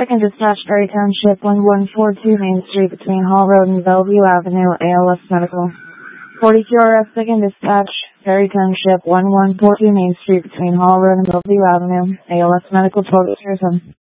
2nd Dispatch, Perry Township, 1142 Main Street between Hall Road and Bellevue Avenue, ALS Medical. 42RF 2nd Dispatch, Perry Township, 1142 Main Street between Hall Road and Bellevue Avenue, ALS Medical, 12 Pearson.